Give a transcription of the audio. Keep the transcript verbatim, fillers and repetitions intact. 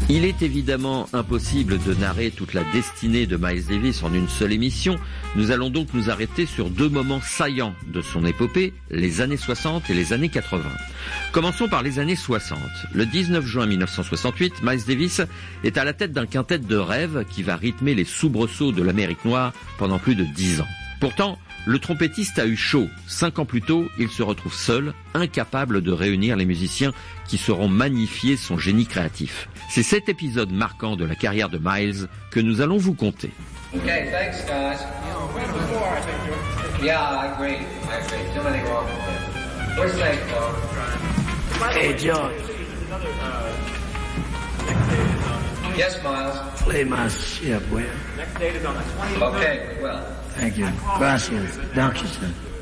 Il est évidemment impossible de narrer toute la destinée de Miles Davis en une seule émission. Nous allons donc nous arrêter sur deux moments saillants de son épopée, les années soixante et les années quatre-vingts. Commençons par les années soixante. Le dix-neuf juin mille neuf cent soixante-huit, Miles Davis est à la tête d'un quintet de rêve qui va rythmer les soubresauts de l'Amérique noire pendant plus de dix ans. Pourtant, le trompettiste a eu chaud. Cinq ans plus tôt, il se retrouve seul, incapable de réunir les musiciens qui sauront magnifier son génie créatif. C'est cet épisode marquant de la carrière de Miles que nous allons vous conter. Okay, thanks guys. Yeah, I agree. I agree. Too many wrong with it. We're safe though. Hey, George. Yes, Miles. Play my ship, will you? Okay, we will. Thank you. Gracias. Danke schön.